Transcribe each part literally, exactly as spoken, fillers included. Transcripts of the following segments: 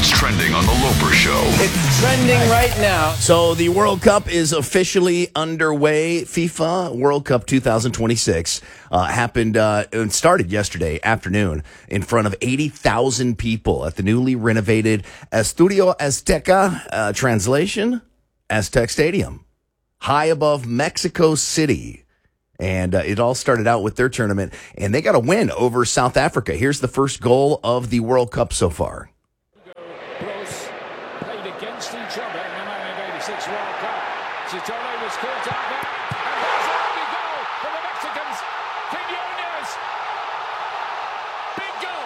what's trending on The Loper Show. It's trending right now. So the World Cup is officially underway. FIFA World Cup twenty twenty-six uh, happened uh, and started yesterday afternoon in front of eighty thousand people at the newly renovated Estadio Azteca, uh, translation, Aztec Stadium, high above Mexico City. And uh, it all started out with their tournament, and they got a win over South Africa. Here's the first goal of the World Cup so far. Bros played against each other in the nineteen eighty-six World Cup. Chitone was caught out there, and there's a lucky goal for the Mexicans. Quinones, big goal.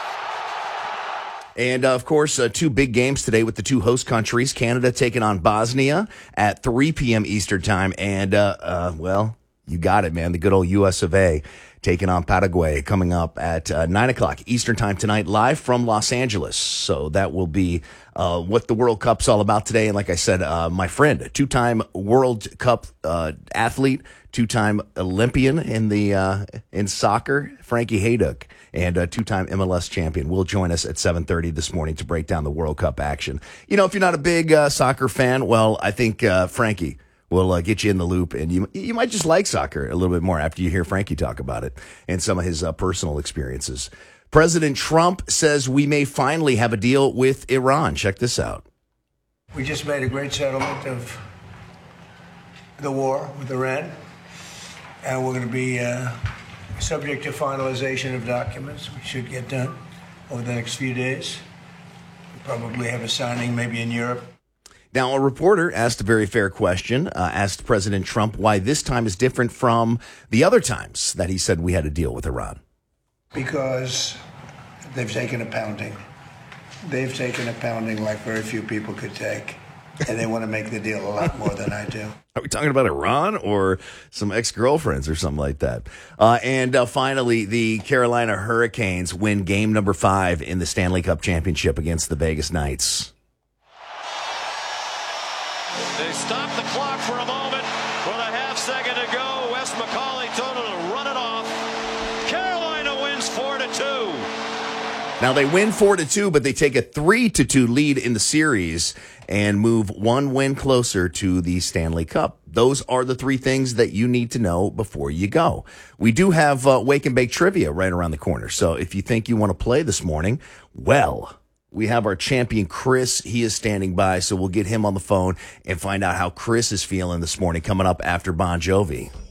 And, uh, of course, uh, two big games today with the two host countries. Canada taking on Bosnia at three p.m. Eastern time. And, uh, uh, well, you got it, man. The good old U S of A taking on Paraguay coming up at uh, nine o'clock Eastern time tonight, live from Los Angeles. So that will be uh, what the World Cup's all about today. And like I said, uh, my friend, two-time World Cup uh, athlete, two-time Olympian in the uh, in soccer, Frankie Hayduk, and a two-time M L S champion will join us at seven thirty this morning to break down the World Cup action. You know, if you're not a big uh, soccer fan, well, I think uh, Frankie will uh, get you in the loop, and you you might just like soccer a little bit more after you hear Frankie talk about it and some of his uh, personal experiences. President Trump says we may finally have a deal with Iran. Check this out. We just made a great settlement of the war with Iran, and we're going to be uh, subject to finalization of documents, which should get done over the next few days. We'll probably have a signing maybe in Europe. Now, a reporter asked a very fair question, uh, asked President Trump why this time is different from the other times that he said we had a deal with Iran. Because they've taken a pounding. They've taken a pounding like very few people could take, and they want to make the deal a lot more than I do. Are we talking about Iran or some ex-girlfriends or something like that? Uh, and uh, finally, the Carolina Hurricanes win game number five in the Stanley Cup Championship against the Vegas Knights. They stop the clock for a moment with a half second to go. Wes McCauley told him to run it off. Carolina wins four to two. Now they win four to two, but they take a three to two lead in the series and move one win closer to the Stanley Cup. Those are the three things that you need to know before you go. We do have uh, Wake and Bake trivia right around the corner. So if you think you want to play this morning, well, we have our champion, Chris. He is standing by, so we'll get him on the phone and find out how Chris is feeling this morning coming up after Bon Jovi.